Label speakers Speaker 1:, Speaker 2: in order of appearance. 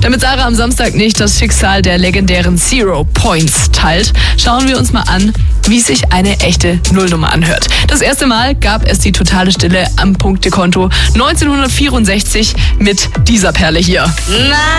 Speaker 1: Damit Sarah am Samstag nicht das Schicksal der legendären Zero Points teilt, schauen wir uns mal an, wie sich eine echte Nullnummer anhört. Das erste Mal gab es die totale Stille am Punktekonto 1964 mit dieser Perle hier.
Speaker 2: Nein!